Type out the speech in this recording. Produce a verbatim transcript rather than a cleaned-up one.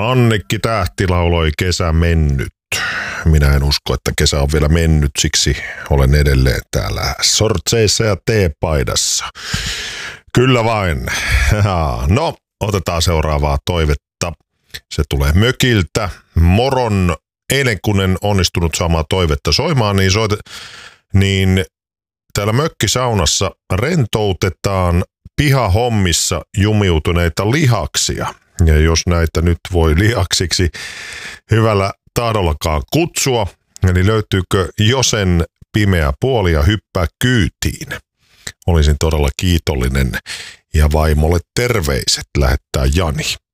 Annikki Tähti lauloi Kesä mennyt. Minä en usko, että kesä on vielä mennyt, siksi olen edelleen täällä sortseissa ja teepaidassa. Kyllä vain. No, otetaan seuraavaa toivetta. Se tulee mökiltä. Moron, eilen kun en onnistunut saamaan toivetta soimaan, niin, soite, niin täällä mökkisaunassa rentoutetaan pihahommissa jumiutuneita lihaksia. Ja jos näitä nyt voi lihaksiksi hyvällä tahdollakaan kutsua, eli löytyykö Josen pimeä puoli ja hyppää kyytiin? Olisin todella kiitollinen ja vaimolle terveiset lähettää Jani.